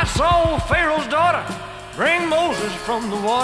I saw Pharaoh's daughter bring Moses from the water.